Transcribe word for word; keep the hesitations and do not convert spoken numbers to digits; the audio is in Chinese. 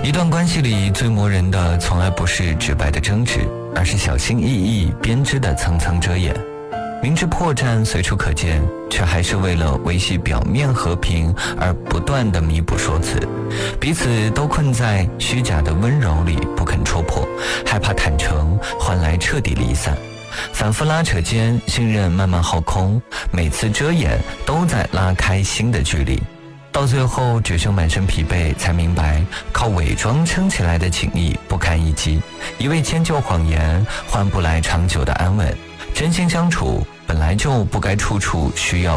一段关系里最磨人的从来不是直白的争执，而是小心翼翼编织的层层遮掩。明知破绽随处可见，却还是为了维系表面和平而不断的弥补说辞，彼此都困在虚假的温柔里不肯戳破，害怕坦诚换来彻底离散。反复拉扯间，信任慢慢耗空，每次遮掩都在拉开新的距离，到最后只剩满身疲惫，才明白靠伪装撑起来的情谊不堪一击，一味迁就谎言换不来长久的安稳。真心相处本来就不该处处需要